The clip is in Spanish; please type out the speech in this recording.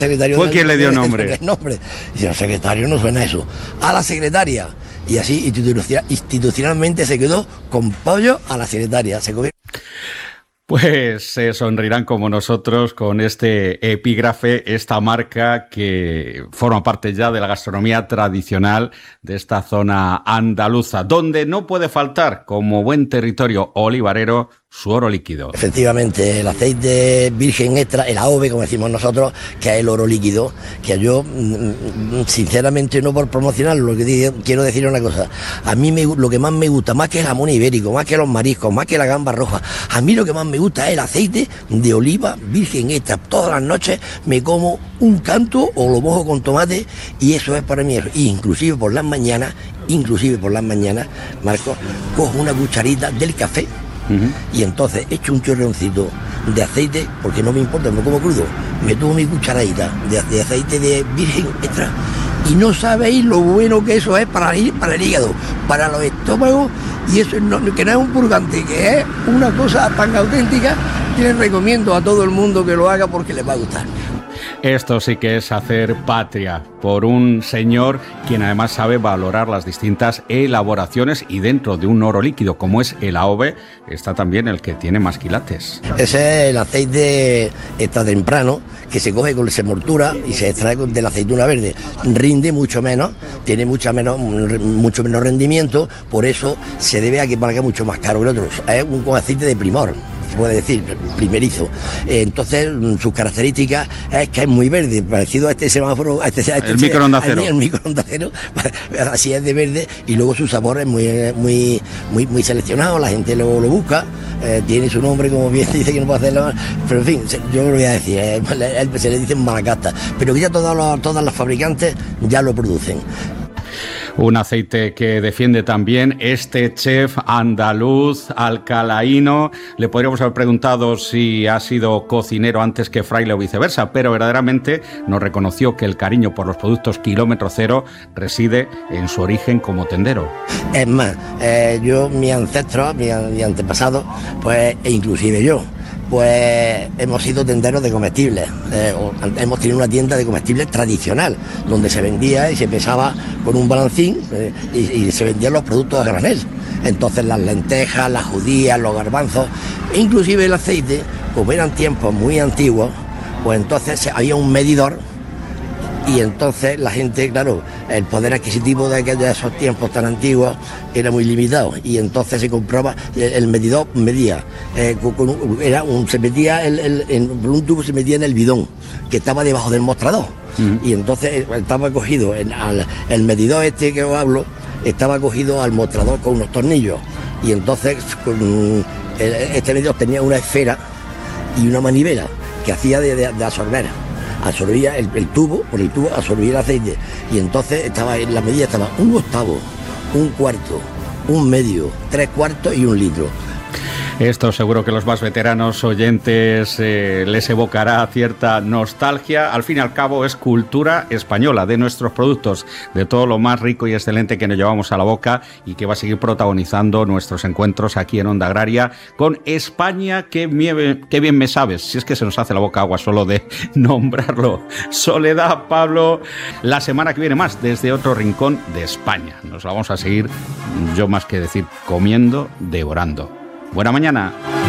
secretario ¿Fue quien le dio nombre? El nombre. Y el secretario no suena eso. A la secretaria. Y así institucionalmente se quedó con pollo a la secretaria. Pues se sonreirán como nosotros con este epígrafe, esta marca que forma parte ya de la gastronomía tradicional de esta zona andaluza, donde no puede faltar, como buen territorio olivarero, su oro líquido. Efectivamente, el aceite virgen extra, el AOVE, como decimos nosotros, que es el oro líquido, que yo, sinceramente, no por promocionarlo, lo que quiero decir una cosa, a mí lo que más me gusta, más que el jamón ibérico, más que los mariscos, más que la gamba roja, a mí lo que más me gusta es el aceite de oliva virgen extra. Todas las noches me como un canto o lo mojo con tomate y eso es para mí. Y inclusive por las mañanas, Marcos, cojo una cucharita del café. Y entonces echo un chorroncito de aceite, porque no me importa, no como crudo, me tomo mi cucharadita de aceite de virgen extra y no sabéis lo bueno que eso es para el hígado, para los estómagos, y eso que no es un purgante, que es una cosa tan auténtica que les recomiendo a todo el mundo que lo haga porque les va a gustar. Esto sí que es hacer patria por un señor quien además sabe valorar las distintas elaboraciones, y dentro de un oro líquido como es el AOVE está también el que tiene más quilates. Ese es el aceite extra temprano que se coge con semoltura y se extrae de la aceituna verde. Rinde mucho menos, tiene mucho menos rendimiento, por eso se debe a que valga mucho más caro que el otro. Es un aceite de primor, se puede decir, primerizo. Entonces, sus características es que es muy verde, parecido a este semáforo, el microondas cero. El microondas cero, así es de verde, y luego su sabor es muy seleccionado, la gente lo busca, tiene su nombre, como bien dice, que no puede hacerlo, pero en fin, yo lo voy a decir, se le dicen malacasta, pero que ya todas las fabricantes ya lo producen. Un aceite que defiende también este chef andaluz alcalaíno. Le podríamos haber preguntado si ha sido cocinero antes que fraile o viceversa, pero verdaderamente nos reconoció que el cariño por los productos kilómetro cero reside en su origen como tendero. Es más, mis ancestros, mis antepasados, pues, e inclusive yo, pues hemos sido tenderos de comestibles, hemos tenido una tienda de comestibles tradicional, donde se vendía y se pesaba con un balancín y se vendían los productos a granel. Entonces las lentejas, las judías, los garbanzos, e inclusive el aceite, como eran tiempos muy antiguos, pues entonces había un medidor. Y entonces la gente, claro, el poder adquisitivo de esos tiempos tan antiguos era muy limitado, y entonces se compraba, el medidor medía, se metía por un tubo, se metía en el bidón que estaba debajo del mostrador, y entonces estaba cogido, el medidor este que os hablo, estaba cogido al mostrador con unos tornillos, y entonces este medidor tenía una esfera y una manivela que hacía de absorber. Absorbía el tubo absorbía el aceite, y entonces la medida estaba 1/8, 1/4, 1/2, 3/4 y 1 litro. Esto seguro que los más veteranos oyentes les evocará cierta nostalgia. Al fin y al cabo es cultura española, de nuestros productos, de todo lo más rico y excelente que nos llevamos a la boca y que va a seguir protagonizando nuestros encuentros aquí en Onda Agraria con España. Qué bien me sabes, si es que se nos hace la boca agua solo de nombrarlo. Soledad, Pablo, la semana que viene más desde otro rincón de España. Nos la vamos a seguir, yo más que decir comiendo, devorando. Buena mañana.